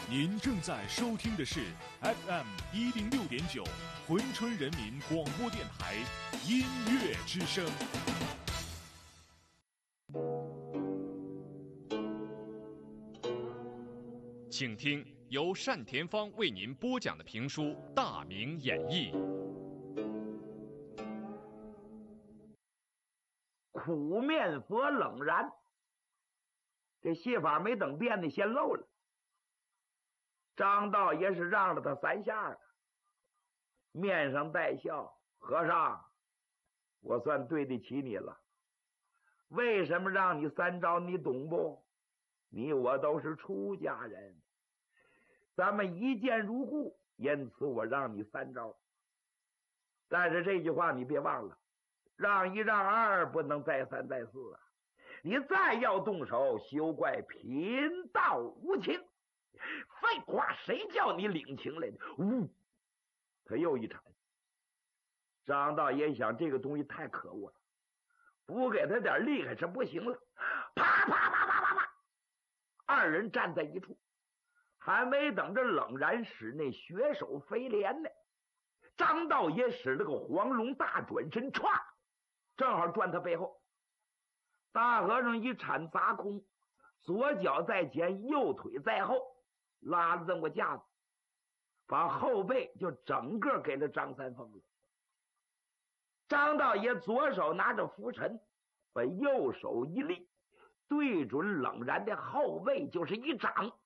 您正在收听的是 FM106.9珲春人民广播电台音乐之声。请听由单田芳为您播讲的评书《大明演义》。 苦面佛冷然，这戏法没等变呢，先漏了。张道爷是让了他3下了，面上带笑：“和尚，我算对得起你了。为什么让你3招，你懂不？你我都是出家人，咱们一见如故，因此我让你3招。但是这句话你别忘了，让1让2，不能再3再4啊！你再要动手，休怪贫道无情。废话，谁叫你领情来的？”他又一铲。张道爷想，这个东西太可恶了，不给他点厉害是不行了。啪啪啪啪啪啪，二人站在一处，还没等着冷然使那血手飞镰呢，张道爷使了个黄龙大转身，歘，正好转他背后。大和尚一铲砸空，左脚在前，右腿在后，拉了这么个架子，把后背就整个给了张三丰了。张道爷左手拿着拂尘，把右手一立，对准冷然的后背就是一掌。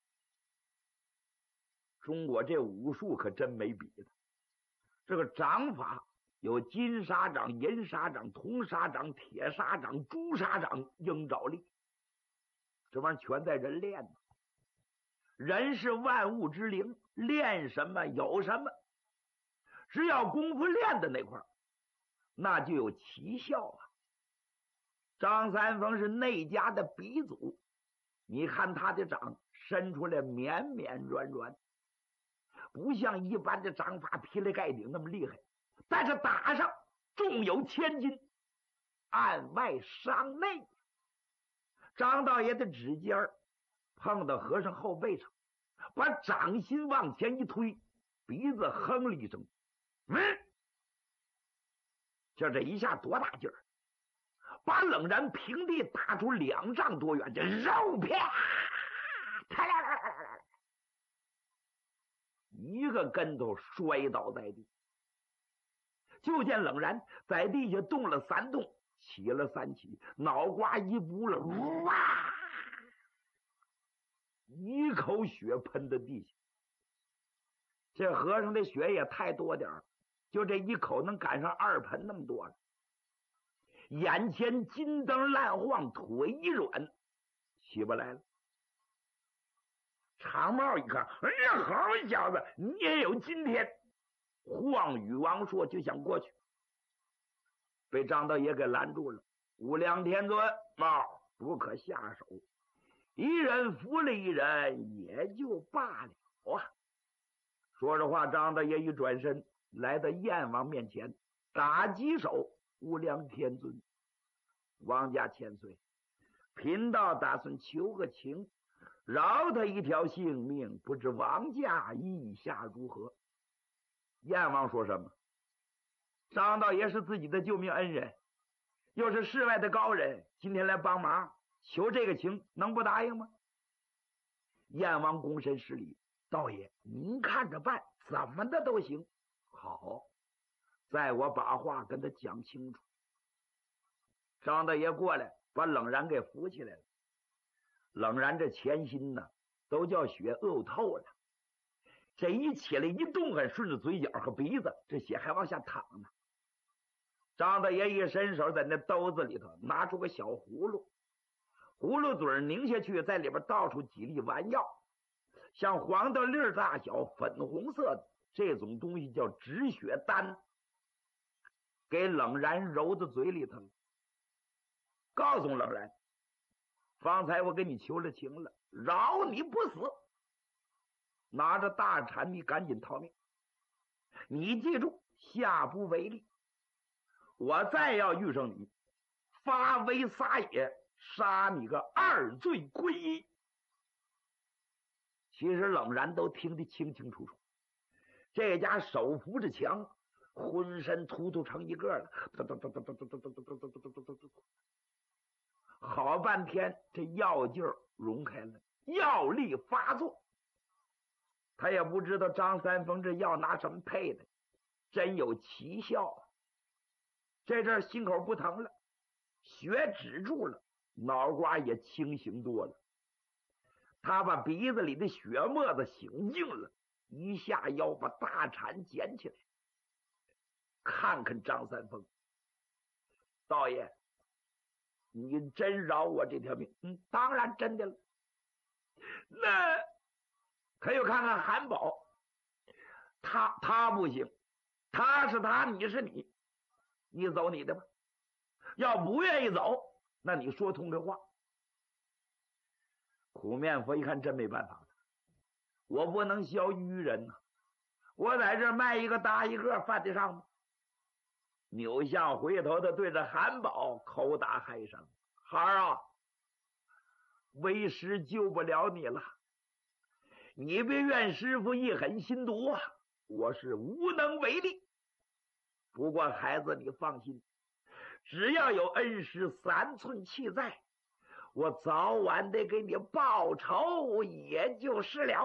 中国这武术可真没比的，这个掌法有金沙掌、银沙掌、铜沙掌、铁沙掌、朱沙掌、鹰爪力，这玩意儿全在人练呢。人是万物之灵，练什么有什么，只要功夫练的那块儿，那就有奇效啊。张三丰是内家的鼻祖，你看他的掌伸出来绵绵软软，不像一般的掌法劈来盖顶那么厉害，但是打上重有千斤，暗外伤内。张道爷的指尖碰到和尚后背上，把掌心往前一推，鼻子哼了一声，就这一下多大劲儿，把冷然平地打出2丈多远，这肉啪，一个跟头摔倒在地。就见冷然在地下动了3动，起了3起，脑瓜一不了，哇，一口血喷到地下。这和尚的血也太多点儿，就这一口能赶上2盆那么多了。眼前金灯烂晃，腿一软，起不来了。长帽一看，哎呀，好小子，你也有今天！晃宇王硕就想过去，被张道爷给拦住了。无量天尊，帽不可下手，一人服了一人也就罢了啊。说着话，张道爷一转身来到燕王面前，打几手：“无量天尊，王家千岁，贫道打算求个情，饶他一条性命，不知王家意下如何？”燕王说什么？张道爷是自己的救命恩人，又是世外的高人，今天来帮忙，求这个情，能不答应吗？燕王躬身施礼：“道爷，您看着办，怎么的都行。”好，在我把话跟他讲清楚。张道爷过来，把冷然给扶起来了。冷然这前心呢，都叫血沤透了。这一起来一动还顺着嘴角和鼻子，这血还往下淌呢。张大爷一伸手，在那兜子里头拿出个小葫芦，葫芦嘴拧下去，在里边倒出几粒丸药，像黄豆粒大小，粉红色的，这种东西叫止血丹，给冷然揉到嘴里头了。告诉冷然，方才我给你求了情了，饶你不死，拿着大铲，你赶紧逃命。你记住，下不为例。我再要遇上你，发威撒野，杀你个2罪归一。 其实冷然都听得清清楚楚。这家手扶着墙，浑身突突成一个了，好半天，这药劲儿融开了，药力发作。他也不知道张三丰这药拿什么配的，真有奇效。这阵心口不疼了，血止住了，脑瓜也清醒多了。他把鼻子里的血沫子醒净了，一下腰把大铲捡起来，看看张三丰，道爷，你真饶我这条命？当然真的了。那他又看看韩宝，他不行，他是他，你是你，你走你的吧。要不愿意走，那你说通这话。苦面佛一看真没办法了，我不能消愚人呐，我在这卖一个搭一个，犯得上吗？扭向回头的对着韩宝口打嗨声：“孩儿啊，为师救不了你了，你别怨师傅一狠心毒啊，我是无能为力。不过孩子你放心，只要有恩师3寸气在，我早晚得给你报仇，也就是了。”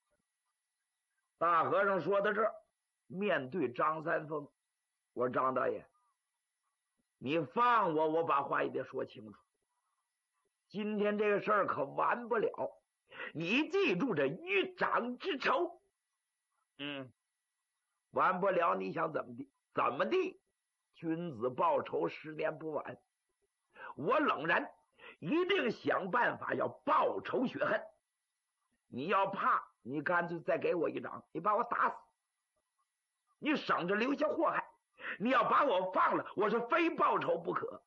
大和尚说到这儿，面对张三丰，我说张大爷，你放我，我把话也得说清楚。今天这个事儿可完不了，你记住这一掌之仇。完不了，你想怎么地？怎么地？君子报仇，10年不晚。我冷然一定想办法要报仇雪恨。你要怕，你干脆再给我一掌，你把我打死，你省着留下祸害。你要把我放了，我是非报仇不可。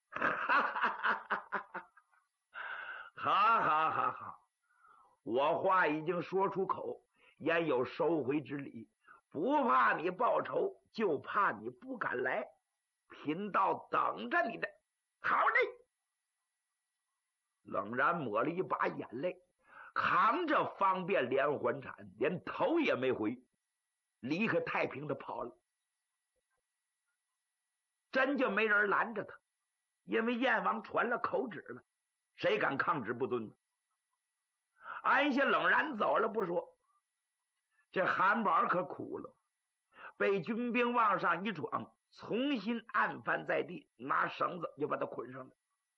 好，我话已经说出口，焉有收回之理？不怕你报仇，就怕你不敢来，贫道等着你的。好嘞！冷然抹了一把眼泪，扛着方便连环铲，连头也没回，离开太平的跑了。真就没人拦着他，因为燕王传了口旨了，谁敢抗旨不遵？安下冷然走了不说，这韩宝可苦了，被军兵往上一闯，重新案翻在地，拿绳子就把他捆上了，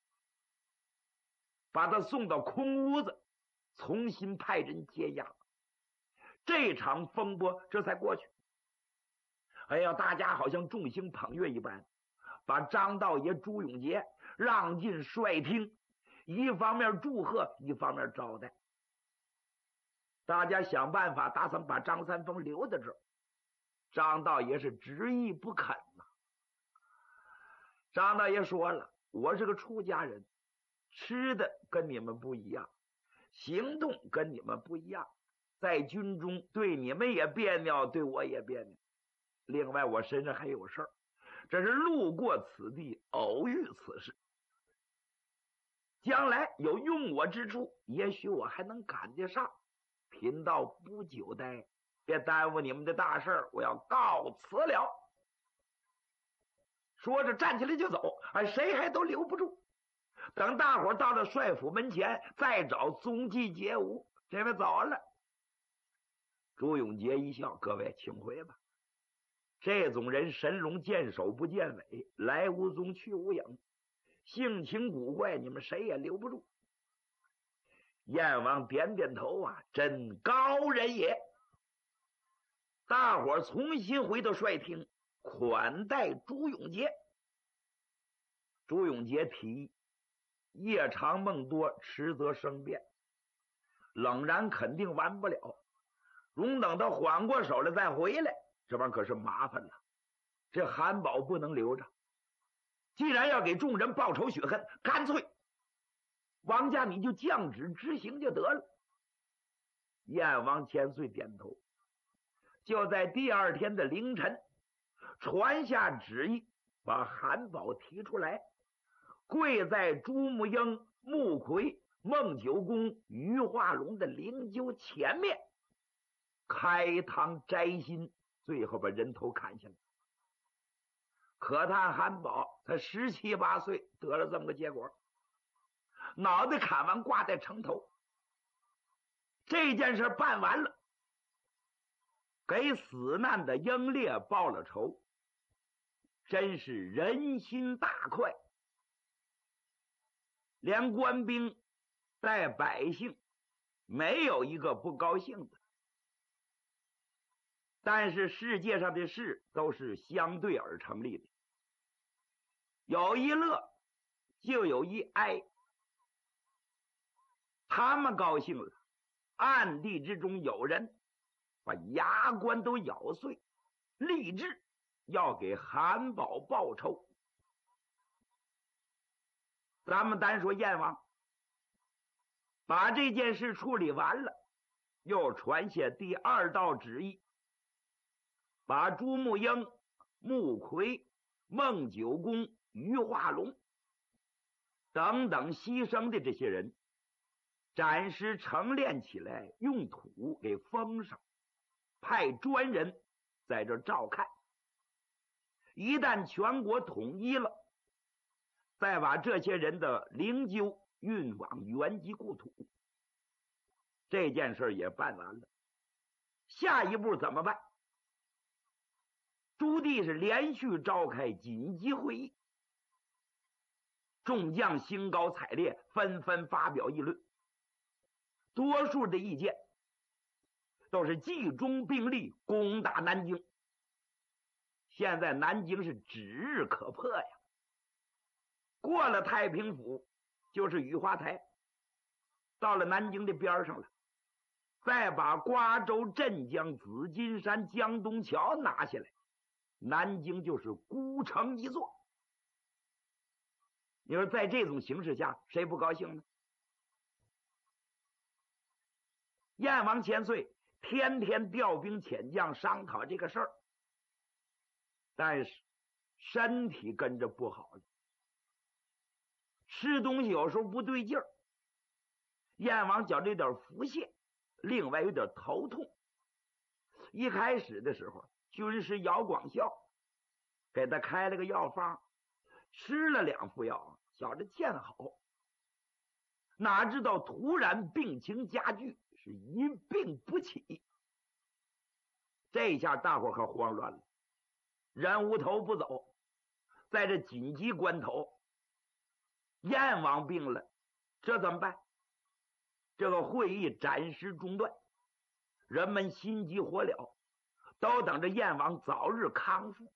把他送到空屋子，重新派人接押。这场风波这才过去。哎呀，大家好像众星捧月一般，把张道爷朱永杰让进帅厅，一方面祝贺，一方面招待。大家想办法打算把张三丰留在这儿，张道爷是执意不肯呐。张道爷说了，我是个出家人，吃的跟你们不一样，行动跟你们不一样，在军中对你们也别扭，对我也别扭。另外我身上还有事儿，这是路过此地，偶遇此事，将来有用我之处，也许我还能赶得上。贫道不久待，别耽误你们的大事，我要告辞了。说着站起来就走，谁还都留不住。等大伙到了帅府门前，再找踪迹皆无，这位走了。朱永杰一笑，各位请回吧。这种人神龙见首不见尾，来无踪去无影，性情古怪，你们谁也留不住。燕王点点头啊，真高人也。大伙重新回到帅厅，款待朱永杰。朱永杰提议，夜长梦多，迟则生变，冷然肯定完不了，容等他缓过手来再回来，这玩意可是麻烦了。这韩宝不能留着，既然要给众人报仇雪恨，干脆王家你就降旨执行就得了。燕王千岁点头。就在第2天的凌晨，传下旨意，把韩宝提出来，跪在朱木英、穆奎、 孟九公于化龙的灵柩前面开膛摘心，最后把人头砍下来。可叹韩宝才17、18岁，得了这么个结果，脑袋砍完挂在城头。这件事办完了，给死难的英烈报了仇，真是人心大快。连官兵带百姓没有一个不高兴的。但是世界上的事都是相对而成立的，有一乐就有一哀。他们高兴了，暗地之中有人把牙关都咬碎，立志要给韩宝报仇。咱们单说燕王，把这件事处理完了，又传下第2道旨意，把朱木英、穆奎、孟九公、于化龙等等牺牲的这些人暂时成殓起来，用土给封上，派专人在这照看。一旦全国统一了，再把这些人的灵柩运往原籍故土。这件事也办完了，下一步怎么办？朱棣是连续召开紧急会议，众将兴高采烈，纷纷发表议论。多数的意见都是集中兵力攻打南京。现在南京是指日可破呀，过了太平府就是雨花台，到了南京的边上了，再把瓜州、镇江、紫金山、江东桥拿下来，南京就是孤城一座。你说在这种形势下，谁不高兴呢？燕王千岁天天调兵遣将商讨这个事儿，但是身体跟着不好了，吃东西有时候不对劲儿。燕王觉得有点腹泻，另外有点头痛。一开始的时候，军师姚广孝给他开了个药方，吃了2副药，觉着见好。哪知道突然病情加剧，是一病不起。这下大伙可慌乱了，人无头不走。在这紧急关头，燕王病了，这怎么办？这个会议暂时中断，人们心急火燎，都等着燕王早日康复。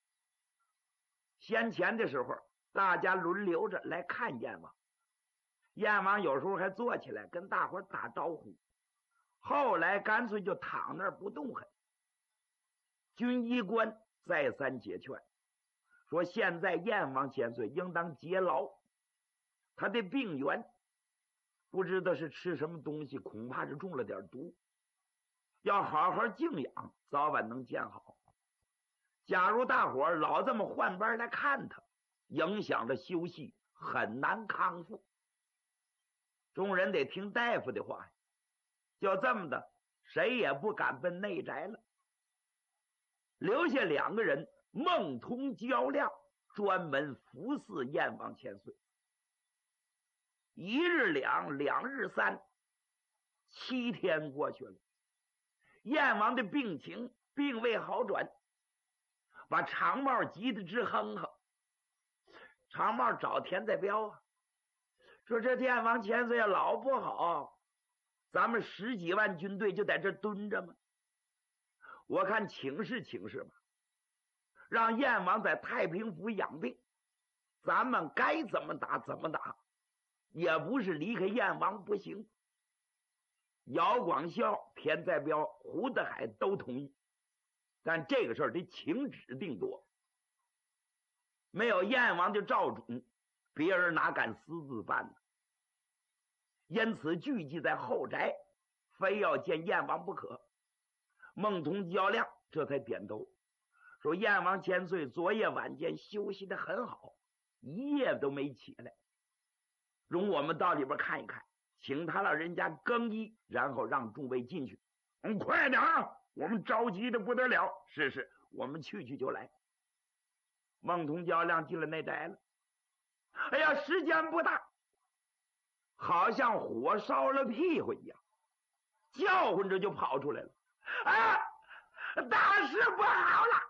先前的时候，大家轮流着来看燕王，燕王有时候还坐起来跟大伙打招呼，后来干脆就躺那儿不动弹。军医官再三解劝，说现在燕王千岁应当节劳，他的病源不知道是吃什么东西，恐怕是中了点毒，要好好静养，早晚能见好。假如大伙老这么换班来看他，影响着休息，很难康复。众人得听大夫的话，就这么的，谁也不敢奔内宅了。留下2个人，孟通、焦亮，专门服侍燕王千岁。1日2，2日3， 7天过去了，燕王的病情并未好转，把长帽急得直哼哼。长帽找田在彪啊，说这燕王千岁老不好，咱们10几万军队就在这蹲着吗？我看请示请示吧，让燕王在太平府养病，咱们该怎么打怎么打，也不是离开燕王不行。姚广孝、田在彪、胡德海都同意，但这个事儿得请旨定夺，没有燕王的诏准，别人哪敢私自办呢？因此聚集在后宅，非要见燕王不可。孟通、焦亮这才点头，说燕王千岁昨夜晚间休息得很好，一夜都没起来，容我们到里边看一看， 请他老人家更衣，然后让众位进去。快点啊，我们着急的不得了。是，我们去就来。孟通较量进了内宅了。哎呀，时间不大，好像火烧了屁股一样，叫唤着就跑出来了。啊，大事不好了！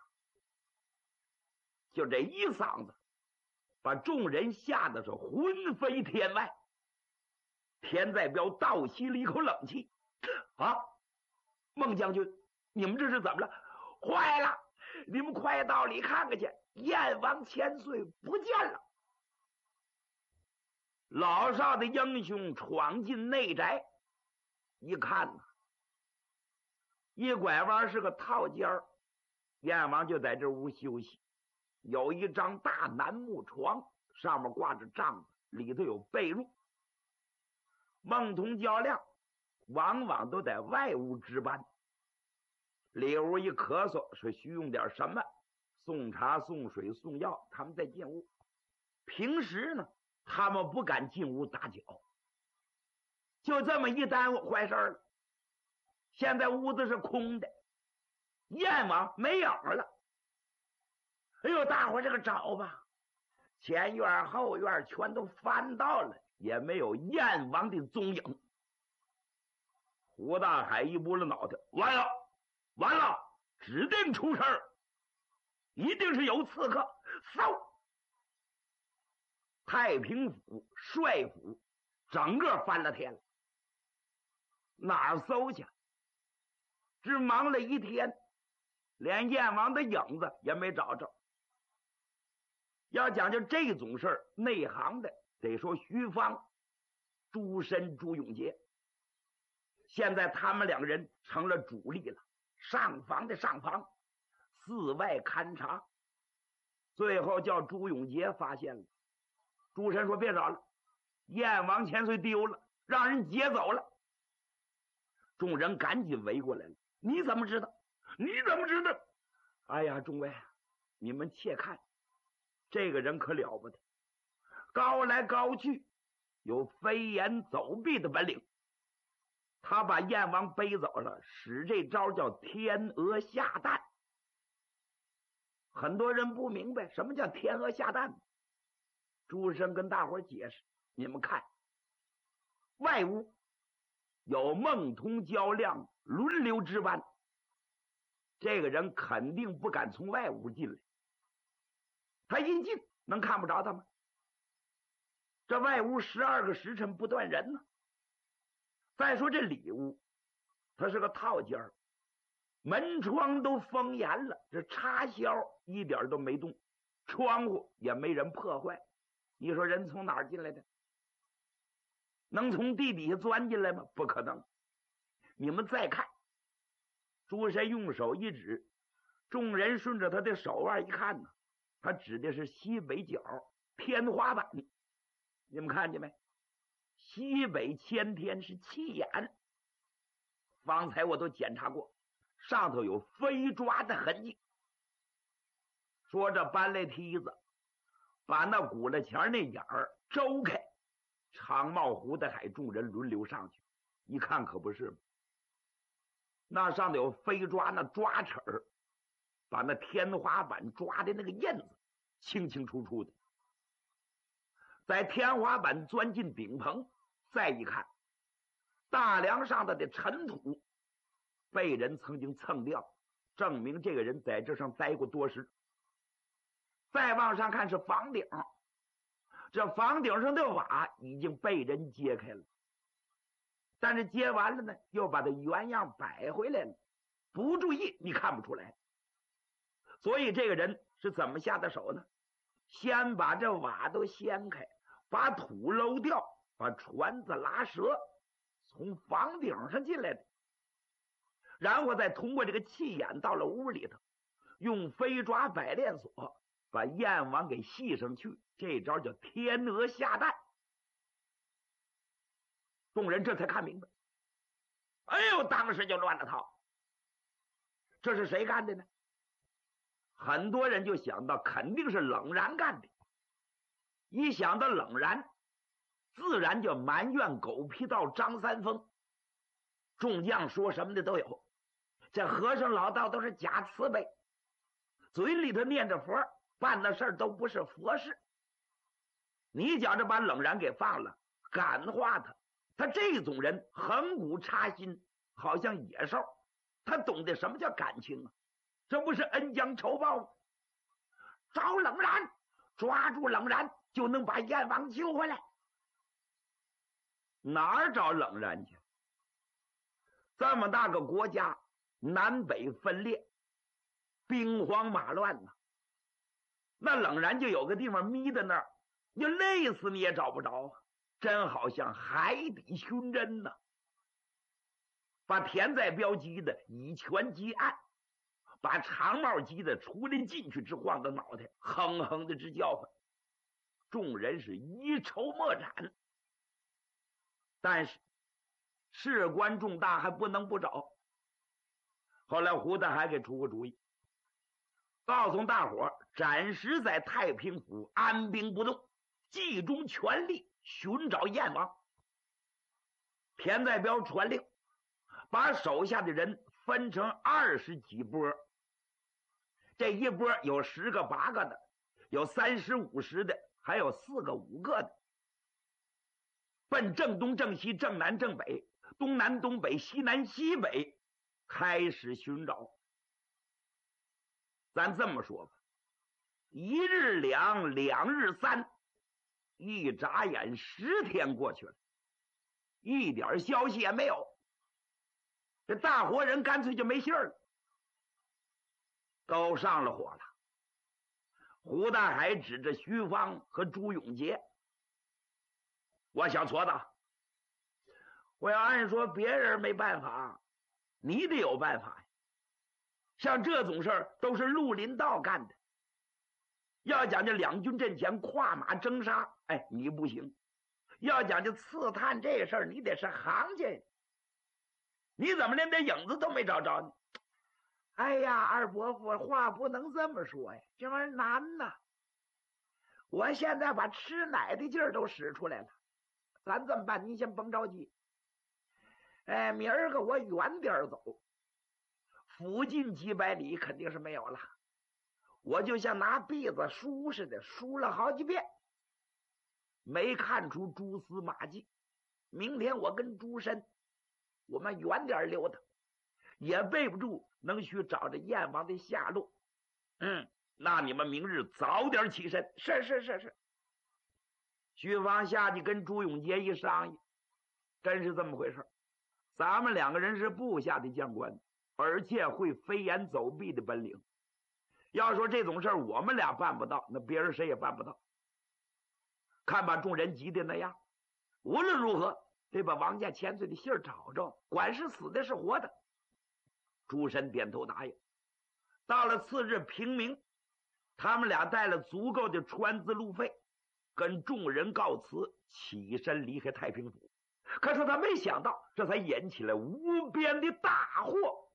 就这一嗓子，把众人吓得是魂飞天外。田在彪倒吸了一口冷气。啊，孟将军，你们这是怎么了？坏了！你们快到里看看去，燕王千岁不见了。老少的英雄闯进内宅，一看呐，一拐弯是个套间儿，燕王就在这屋休息。有一张大楠木床，上面挂着帐子，里头有被褥。孟通较量往往都在外屋值班，里屋一咳嗽，是需用点什么，送茶送水送药，他们再进屋。平时呢，他们不敢进屋打搅，就这么一耽误，坏事了。现在屋子是空的，燕王没影了。哎呦，大伙这个找吧，前院后院全都翻到了，也没有燕王的踪影。胡大海一拨了脑袋，完了，指定出事儿，一定是有刺客。搜太平府、帅府，整个翻了天了。哪儿搜去？只忙了一天，连燕王的影子也没找着。要讲究这种事儿，内行的得说徐芳、朱深、朱永杰。现在他们两个人成了主力了，上房的上房，四外勘察。最后叫朱永杰发现了。朱深说：“别找了，燕王千岁丢了，让人劫走了。”众人赶紧围过来了。你怎么知道？哎呀，众位，你们且看，这个人可了不得，高来高去，有飞檐走壁的本领。他把燕王背走了，使这招叫天鹅下蛋。很多人不明白什么叫天鹅下蛋。朱深跟大伙解释，你们看，外屋有孟通较量轮流值班，这个人肯定不敢从外屋进来，他一进能看不着他吗？这外屋12个时辰不断人呢。再说这里屋，它是个套间儿，门窗都封严了，这插销一点都没动，窗户也没人破坏。你说人从哪儿进来的？能从地底下钻进来吗？不可能。你们再看，朱深用手一指，众人顺着他的手腕一看呢，他指的是西北角天花板。你们看见没？西北千天是气眼，方才我都检查过，上头有飞抓的痕迹。说着搬来梯子，把那鼓了前那眼儿周开，长帽胡大海众人轮流上去，一看可不是吗？那上头有飞抓那抓齿儿，把那天花板抓的那个印子清清楚楚的。在天花板钻进顶棚，再一看，大梁上的尘土被人曾经蹭掉，证明这个人在这上待过多时。再往上看是房顶，这房顶上的瓦已经被人揭开了，但是揭完了呢，又把它原样摆回来了，不注意你看不出来。所以这个人是怎么下的手呢？先把这瓦都掀开，把土搂掉，把船子拉折，从房顶上进来的，然后再通过这个气眼到了屋里头，用飞抓百链锁把燕王给系上去。这招叫天鹅下蛋。众人这才看明白，哎呦，当时就乱了套。这是谁干的呢？很多人就想到肯定是冷然干的。一想到冷然， 自然就埋怨狗皮道张三丰。众将说什么的都有，这和尚老道都是假慈悲，嘴里头念着佛，办的事儿都不是佛事。你觉着把冷然给放了，感化他，他这种人横骨插心，好像野兽，他懂得什么叫感情啊？这不是恩将仇报吗？找冷然，抓住冷然，就能把燕王救回来。哪儿找冷然去？这么大个国家，南北分裂，兵荒马乱呐，那冷然就有个地方眯在那儿，你累死你也找不着啊！真好像海底寻针呐。把田在彪击的以拳击案，把长帽击的出来进去直晃着脑袋，哼哼的直叫唤。众人是一筹莫展，但是事关重大，还不能不找。后来胡大海给出个主意，告诉大伙暂时在太平府安兵不动，集中全力寻找燕王。田在彪传令，把手下的人分成20几波，这一波有10个8个的，有30、50的，还有4个5个的，奔正东正西正南正北东南东北西南西北开始寻找。咱这么说吧，1日2，2日3，一眨眼10天过去了，一点消息也没有。这大活人干脆就没信儿了，都上了火了。胡大海指着徐芳和朱永杰，我小矬子，我要按说别人没办法，你得有办法呀。像这种事儿都是绿林道干的，要讲这两军阵前跨马征杀，哎，你不行。要讲这刺探这事儿，你得是行家，你怎么连点影子都没找着呢？哎呀，二伯父，话不能这么说呀，这玩意儿难呐。我现在把吃奶的劲儿都使出来了，咱这么办，您先甭着急。哎，明儿个我远点走，附近几百里肯定是没有了。我就像拿篦子梳似的，梳了好几遍，没看出蛛丝马迹。明天我跟朱深，我们远点溜达，也备不住能去找着燕王的下落。那你们明日早点起身。是。徐芳下去跟朱永杰一商议，真是这么回事。咱们2个人是部下的将官，而且会飞檐走壁的本领。要说这种事我们俩办不到，那别人谁也办不到。看把众人急的那样，无论如何得把王家千岁的信儿找着，管是死的是活的。朱深点头答应。到了次日平明，他们俩带了足够的船资路费，跟众人告辞，起身离开太平府。可是他没想到，这才引起了无边的大祸。